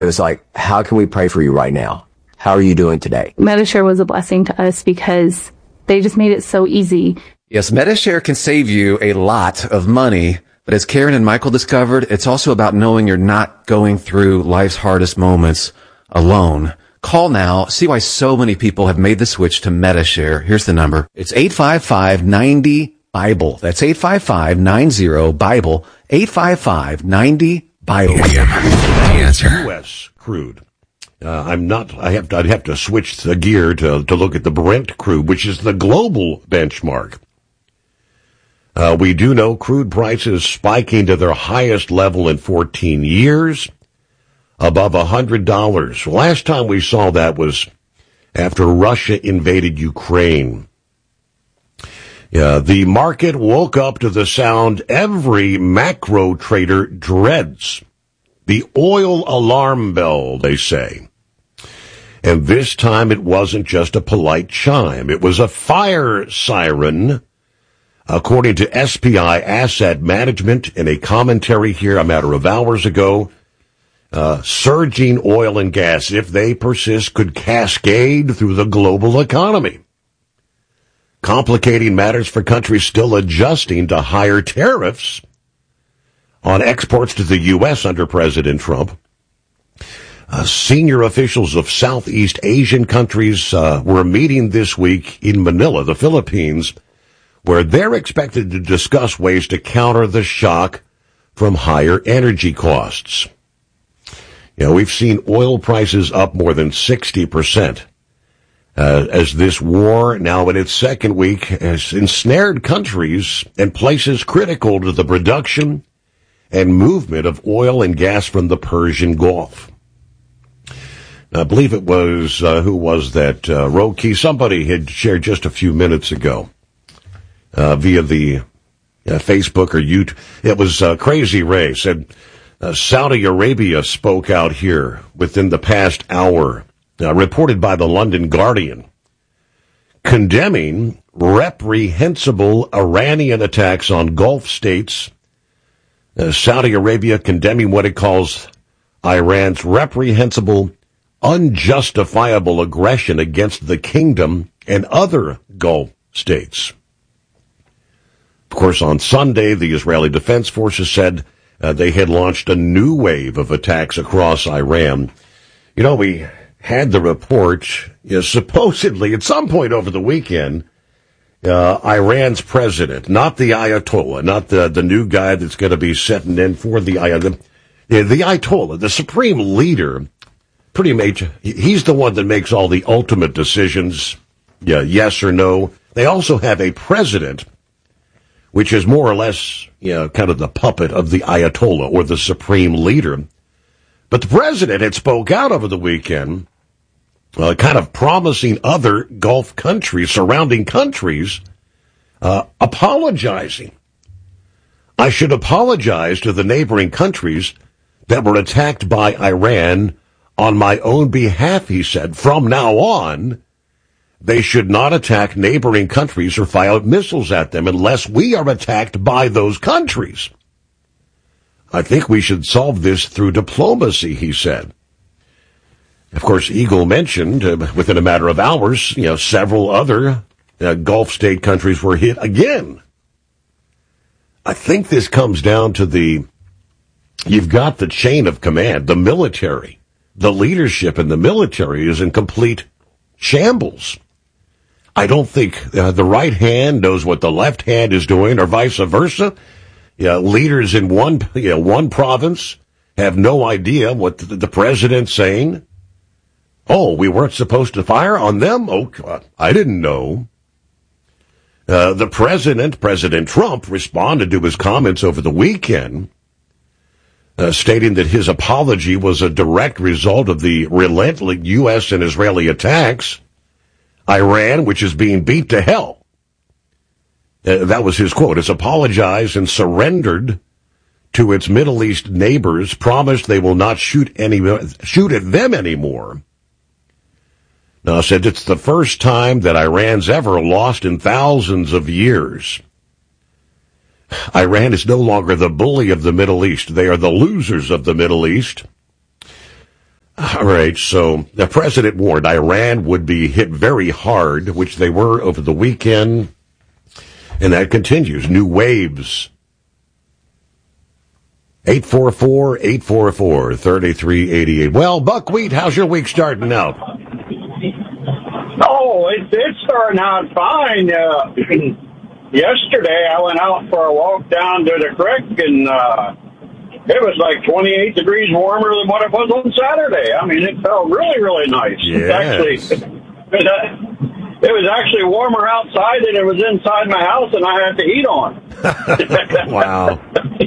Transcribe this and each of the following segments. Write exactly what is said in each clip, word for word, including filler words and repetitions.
It was like, how can we pray for you right now? How are you doing today? Medi-Share was a blessing to us because they just made it so easy. Yes, Medi-Share can save you a lot of money, but as Karen and Michael discovered, it's also about knowing you're not going through life's hardest moments alone. Call now. See why so many people have made the switch to Medi-Share. Here's the number. It's eight five five, nine zero, Bible. That's eight five five, nine zero, Bible. eight five five, nine zero, Bible. The answer. U S crude. Uh, I'm not, I have to, I'd have to switch the gear to, to look at the Brent crude, which is the global benchmark. Uh, we do know crude prices spiking to their highest level in fourteen years. Above one hundred dollars. Last time we saw that was after Russia invaded Ukraine. Yeah, the market woke up to the sound every macro trader dreads. The oil alarm bell, they say. And this time it wasn't just a polite chime. It was a fire siren, according to S P I Asset Management in a commentary here a matter of hours ago. Uh, surging oil and gas, if they persist, could cascade through the global economy, complicating matters for countries still adjusting to higher tariffs on exports to the U S under President Trump. Uh, senior officials of Southeast Asian countries uh, were meeting this week in Manila, the Philippines, where they're expected to discuss ways to counter the shock from higher energy costs. You know, we've seen oil prices up more than sixty percent uh, as this war, now in its second week, has ensnared countries and places critical to the production and movement of oil and gas from the Persian Gulf. I believe it was, uh, who was that, uh, Roki? Somebody had shared just a few minutes ago uh, via the uh, Facebook or YouTube. It was uh, Crazy Ray said, Uh, Saudi Arabia spoke out here within the past hour, uh, reported by the London Guardian, condemning reprehensible Iranian attacks on Gulf states. Uh, Saudi Arabia condemning what it calls Iran's reprehensible, unjustifiable aggression against the kingdom and other Gulf states. Of course, on Sunday, the Israeli Defense Forces said Uh, they had launched a new wave of attacks across Iran. You know, we had the report, you know, supposedly at some point over the weekend, uh, Iran's president, not the Ayatollah, not the, the new guy that's going to be setting in for the Ayatollah, the, the Ayatollah, the supreme leader, pretty much, he's the one that makes all the ultimate decisions, yeah, yes or no. They also have a president, which is more or less, you know, kind of the puppet of the Ayatollah or the supreme leader. But the president had spoke out over the weekend, uh, kind of promising other Gulf countries, surrounding countries, uh, apologizing. I should apologize to the neighboring countries that were attacked by Iran on my own behalf, he said. From now on, they should not attack neighboring countries or fire missiles at them unless we are attacked by those countries. I think we should solve this through diplomacy, he said. Of course, Eagle mentioned, uh, within a matter of hours, you know, several other uh, Gulf state countries were hit again. I think this comes down to the, you've got the chain of command, the military. The leadership in the military is in complete shambles. I don't think uh, the right hand knows what the left hand is doing, or vice versa. Yeah, leaders in one, you know, one province have no idea what the, the president's saying. Oh, we weren't supposed to fire on them? Oh, God, I didn't know. Uh, the president, President Trump, responded to his comments over the weekend, uh, stating that his apology was a direct result of the relentless U S and Israeli attacks. Iran, which is being beat to hell. Uh, that was his quote. Has apologized and surrendered to its Middle East neighbors, promised they will not shoot any shoot at them anymore. Now, said it's the first time that Iran's ever lost in thousands of years. Iran is no longer the bully of the Middle East. They are the losers of the Middle East. All right, so the president warned Iran would be hit very hard, which they were over the weekend, and that continues. New waves. eight four four, eight four four, three three eight eight. Well, Buckwheat, how's your week starting out? Oh, it, it's starting out fine. Uh, yesterday, I went out for a walk down to the creek, and uh, it was like twenty-eight degrees warmer than what it was on Saturday. I mean, it felt really, really nice. Yes. It's actually, it, uh, it was actually warmer outside than it was inside my house, and I had the heat on. Wow.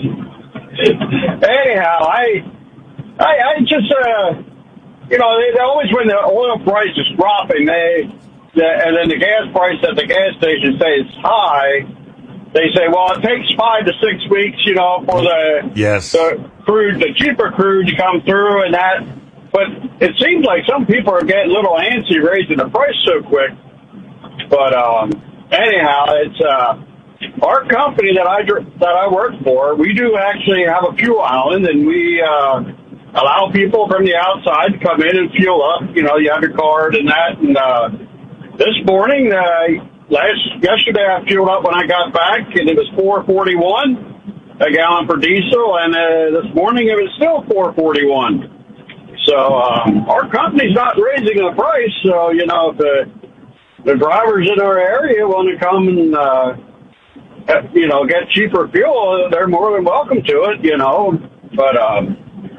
Anyhow, I, I, I just, uh, you know, they, they always, when the oil price is dropping, they, the, and then the gas price at the gas station stays high, they say, well, it takes five to six weeks, you know, for the, yes. the crude, the cheaper crude to come through and that. But it seems like some people are getting a little antsy raising the price so quick. But, um, anyhow, it's, uh, our company that I that I work for, we do actually have a fuel island, and we uh, allow people from the outside to come in and fuel up. You know, you have your card and that. And uh, this morning, uh, last yesterday, I fueled up when I got back, and it was four forty-one a gallon for diesel, and uh, this morning it was still four forty-one. So um, our company's not raising the price. So you know, if the the drivers in our area want to come and uh, you know, get cheaper fuel, they're more than welcome to it, you know. But, um,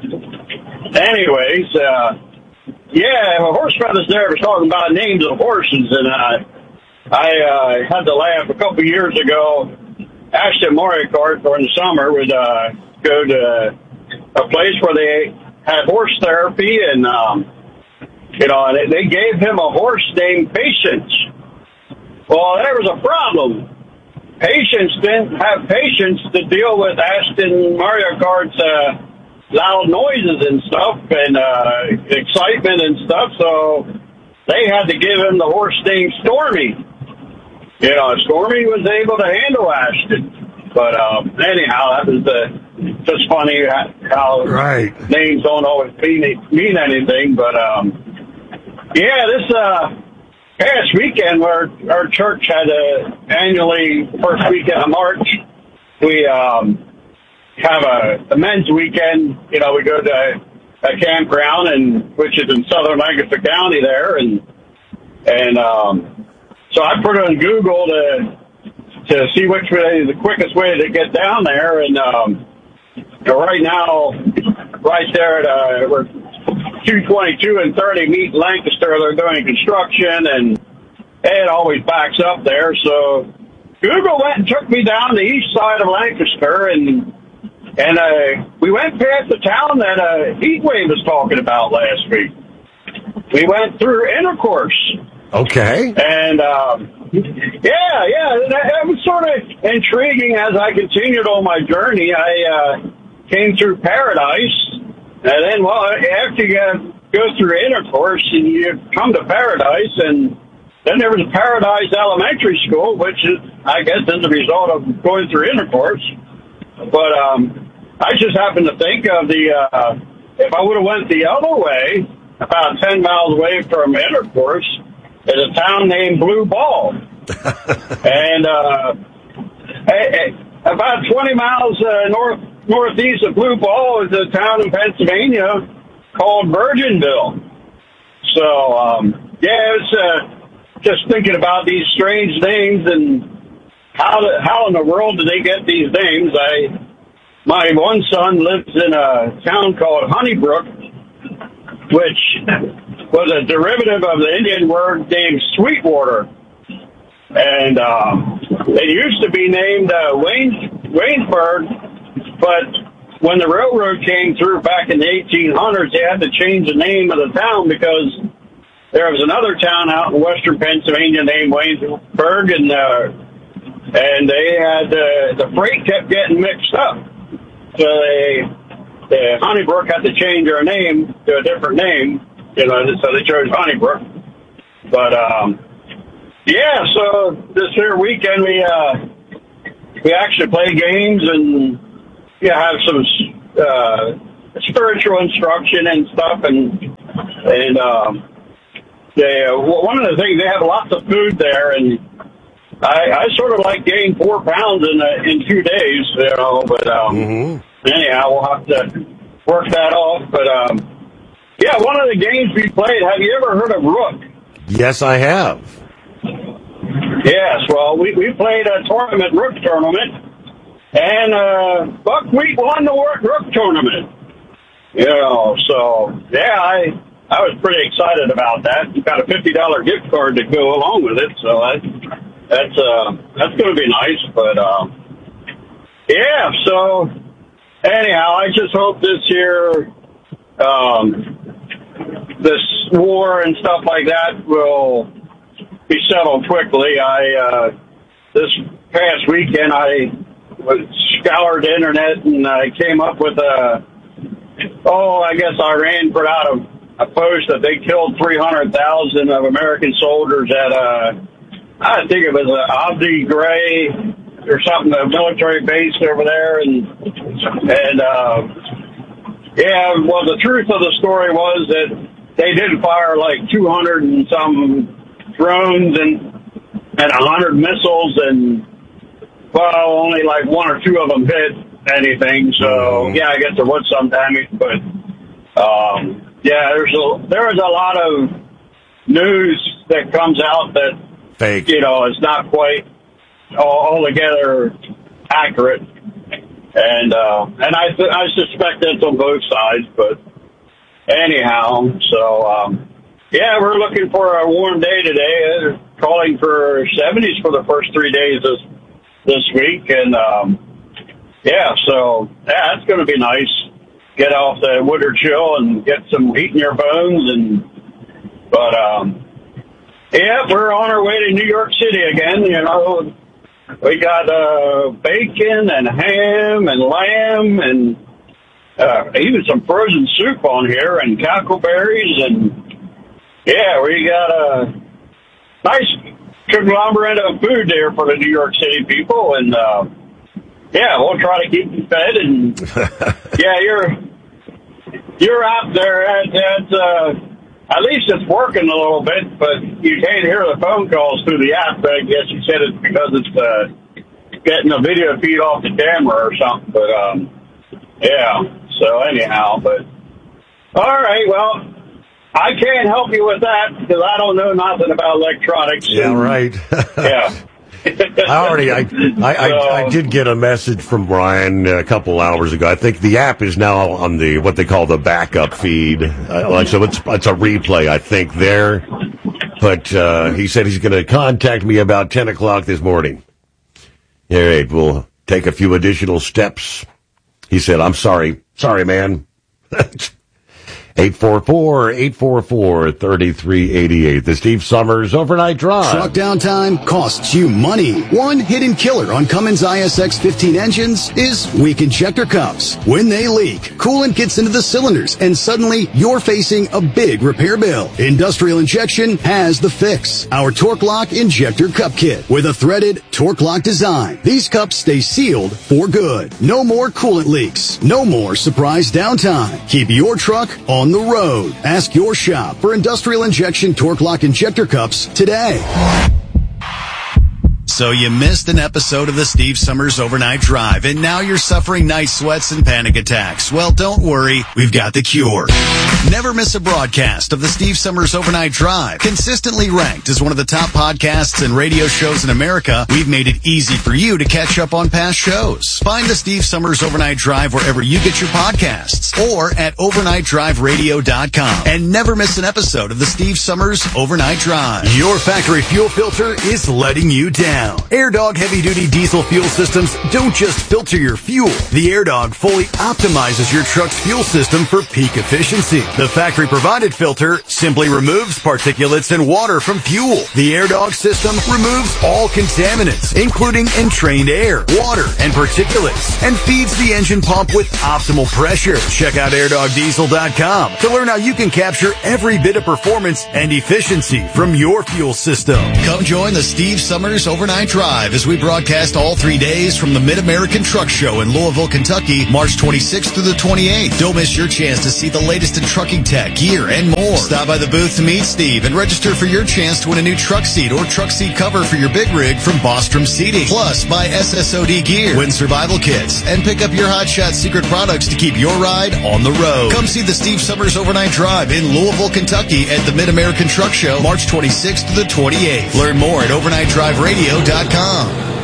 anyways, uh, yeah, Horse Feathers there was talking about names of horses, and uh, I uh, had to laugh. A couple of years ago, Ashton Mario Kart during the summer would uh, go to a place where they had horse therapy, and, um, you know, they, they gave him a horse named Patience. Well, there was a problem. Patience didn't have patience to deal with Aston Mario Kart's uh, loud noises and stuff and uh, excitement and stuff, so they had to give him the horse named Stormy. You know, Stormy was able to handle Ashton. But um, anyhow, that was uh, just funny how right. names don't always mean, mean anything. But, um, yeah, this... Uh, Past weekend, our our church had a annually first weekend of March. We um, have a, a men's weekend. You know, we go to a campground, and which is in southern Lancaster County there, and and um, so I put it on Google to to see which way the quickest way to get down there, and um, right now, right there at uh, we're two twenty-two and thirty meet Lancaster. They're doing construction, and it always backs up there. So Google went and took me down the east side of Lancaster, and and uh, we went past the town that uh, Heatwave was talking about last week. We went through Intercourse. Okay. And um, yeah, yeah, that, that was sort of intriguing as I continued on my journey. I uh, came through Paradise. And then, well, after you go through Intercourse, and you come to Paradise, and then there was a Paradise Elementary School, which is, I guess, is the result of going through Intercourse. But um, I just happened to think of the, uh, if I would have went the other way, about ten miles away from Intercourse, there's a town named Blue Ball. and uh, about twenty miles uh, north northeast of Blue Ball is a town in Pennsylvania called Virginville. So, um, yeah, it's uh, just thinking about these strange names and how the, how in the world do they get these names. I my one son lives in a town called Honeybrook, which was a derivative of the Indian word named Sweetwater. And um, it used to be named uh, Wayne, Waynesburg, but when the railroad came through back in the eighteen hundreds, they had to change the name of the town because there was another town out in western Pennsylvania named Waynesburg, and uh, and they had uh, the freight kept getting mixed up, so they the Honeybrook had to change their name to a different name, you know, so they chose Honeybrook. But um, yeah, so this here weekend we uh, we actually play games and yeah, have some uh, spiritual instruction and stuff, and And um, they, uh, one of the things, they have lots of food there, and I, I sort of like gained four pounds in uh, in two days, you know. But um, mm-hmm. anyhow, we'll have to work that off. But um, yeah, one of the games we played. Have you ever heard of Rook? Yes, I have. Yes, well, we, we played a tournament, Rook tournament, and uh, Buckwheat won the Rook tournament. You know, so yeah, I I was pretty excited about that. We got a fifty dollar gift card to go along with it, so that, that's uh that's going to be nice. But uh, yeah, so anyhow, I just hope this year, um, this war and stuff like that will be settled quickly. I uh, this past weekend I was scoured the internet and I came up with a. Oh, I guess Iran put out a, a post that they killed three hundred thousand of American soldiers at a, I think it was a Abu Ghraib or something, a military base over there. And, and, uh, yeah, well, the truth of the story was that they did fire like two hundred and some drones and, and one hundred missiles, and, well, only like one or two of them hit anything. So yeah, I guess there was some damage, but um, yeah, there's a there is a lot of news that comes out that fake, you know, is not quite all, altogether accurate, and uh, and I th- I suspect it's on both sides. But anyhow, so um, yeah, we're looking for a warm day today. They're calling for seventies for the first three days this this week, and. Um, Yeah, so yeah, it's going to be nice. Get off the winter chill and get some heat in your bones. And but um, yeah, we're on our way to New York City again. You know, we got uh, bacon and ham and lamb and uh, even some frozen soup on here and cackleberries, and yeah, we got a nice conglomerate of food there for the New York City people. And uh, yeah, we'll try to keep you fed, and yeah, you're you're out there at, at uh, at least it's working a little bit, but you can't hear the phone calls through the app. I guess you said it's because it's uh, getting a video feed off the camera or something. But um, yeah, so anyhow, but all right, well, I can't help you with that because I don't know nothing about electronics. Yeah, and, right. yeah. I already, I, I, I, I did get a message from Brian a couple hours ago. I think the app is now on the what they call the backup feed. Uh, like so, it's it's a replay, I think there. But uh, he said he's going to contact me about ten o'clock this morning. All right, we'll take a few additional steps. He said, "I'm sorry, sorry, man." eight four four, eight four four, three three eight eight. The Steve Summers Overnight Drive. Truck downtime costs you money. One hidden killer on Cummins I S X fifteen engines is weak injector cups. When they leak, coolant gets into the cylinders, and suddenly you're facing a big repair bill. Industrial Injection has the fix. Our Torque Lock Injector Cup Kit with a threaded Torque Lock design. These cups stay sealed for good. No more coolant leaks. No more surprise downtime. Keep your truck on the road. Ask your shop for Industrial Injection Torque Lock Injector Cups today. So you missed an episode of the Steve Summers Overnight Drive, and now you're suffering night sweats and panic attacks. Well, don't worry. We've got the cure. Never miss a broadcast of the Steve Summers Overnight Drive. Consistently ranked as one of the top podcasts and radio shows in America, we've made it easy for you to catch up on past shows. Find the Steve Summers Overnight Drive wherever you get your podcasts or at overnight drive radio dot com. And never miss an episode of the Steve Summers Overnight Drive. Your factory fuel filter is letting you down. AirDog heavy-duty diesel fuel systems don't just filter your fuel. The AirDog fully optimizes your truck's fuel system for peak efficiency. The factory-provided filter simply removes particulates and water from fuel. The AirDog system removes all contaminants, including entrained air, water, and particulates, and feeds the engine pump with optimal pressure. Check out air dog diesel dot com to learn how you can capture every bit of performance and efficiency from your fuel system. Come join the Steve Summers Overnight Overnight Drive as we broadcast all three days from the Mid-American Truck Show in Louisville, Kentucky, March twenty-sixth through the twenty-eighth. Don't miss your chance to see the latest in trucking tech, gear, and more. Stop by the booth to meet Steve and register for your chance to win a new truck seat or truck seat cover for your big rig from Bostrom Seating. Plus, buy S S O D gear, win survival kits, and pick up your Hot Shot secret products to keep your ride on the road. Come see the Steve Summers Overnight Drive in Louisville, Kentucky at the Mid-American Truck Show, March twenty-sixth to the twenty-eighth. Learn more at overnight drive radio dot com.